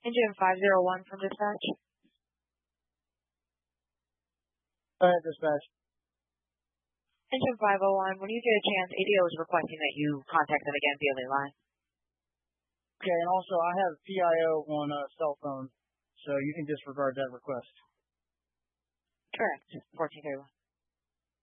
Engine 501 from dispatch. Go ahead, dispatch. Engine 501, when you get a chance, ADO is requesting that you contact them again via the line. Okay, and also I have PIO on a cell phone, so you can disregard that request. Correct. 1431.